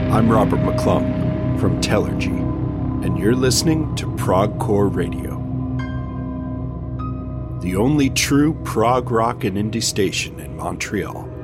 I'm Robert McClung from Tellergy, and you're listening to Progcore Radio, the only true prog rock and indie station in Montreal.